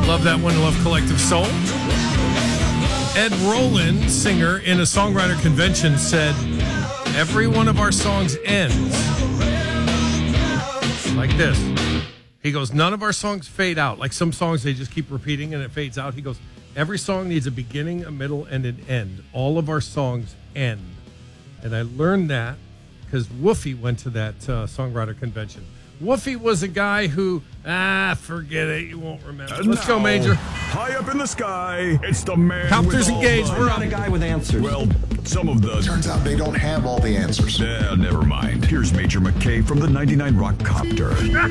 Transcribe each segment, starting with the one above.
Love that one. Love Collective Soul. Ed Roland, singer in a songwriter convention, said, every one of our songs ends like this. He goes, none of our songs fade out. Like some songs, they just keep repeating and it fades out. He goes, every song needs a beginning, a middle, and an end. All of our songs end. And I learned that because Woofy went to that songwriter convention. Woofy was a guy who, forget it, you won't remember. Let's go, Major. High up in the sky, it's the man Copters with all engaged. the... We're Not a guy with answers. Well, some of the... Turns out they don't have all the answers. Never mind. Here's Major McKay from the 99 Rock Copter.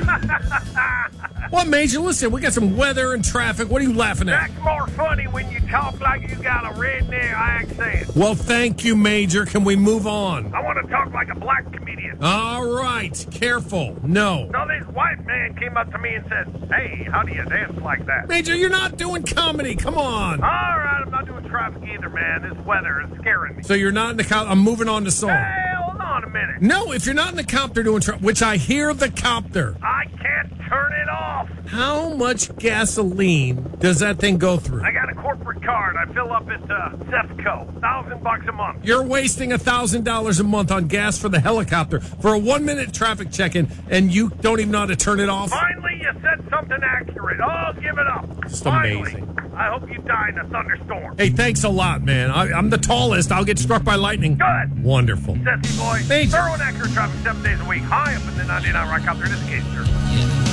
What, Major? Listen, we got some weather and traffic. What are you laughing at? That's more funny when you talk like you got a redneck accent. Well, thank you, Major. Can we move on? I want to talk like a black comedian. All right. Careful. No. So this white man came up to me and said, hey, how do you dance like that? Major, you're not doing comedy. Come on. All right, I'm not doing traffic either, man. This weather is scaring me. So you're not in the copter. I'm moving on to song. Hey, hold on a minute. No, if you're not in the copter doing which I hear the copter. I can't turn it off. How much gasoline does that thing go through? I got a corporate card. I fill up at Cefco. $1,000 a month. You're wasting $1,000 a month on gas for the helicopter for a 1-minute traffic check-in, and you don't even know how to turn it off? Finally, you said something accurate. Oh, give it up. Just Finally. amazing. I hope you die in a thunderstorm. Hey, thanks a lot, man. I'm the tallest. I'll get struck by lightning. Good. Wonderful. Sesame boy. Major. Thorough and accurate traffic 7 days a week. High up in the 99 Rock Copter. This is Gator.